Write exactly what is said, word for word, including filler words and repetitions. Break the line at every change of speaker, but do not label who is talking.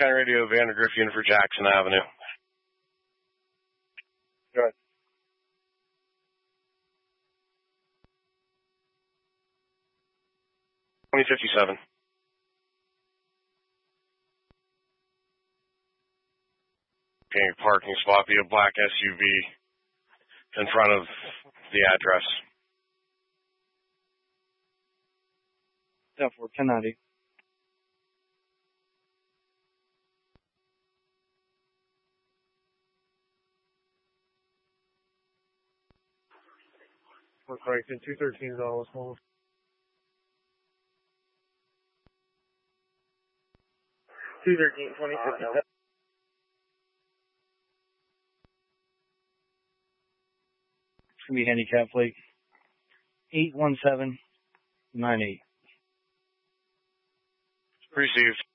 County Radio, Vandergrift, unit for Jackson Avenue.
Go ahead.
twenty fifty-seven. Okay, parking spot, be a black S U V in front of the address.
ten four, ten ninety. We're correcting two thirteen dollars more. two thirteen, twenty fifty-seven. It's going to be handicap plate. eight one seven nine eight.
Received.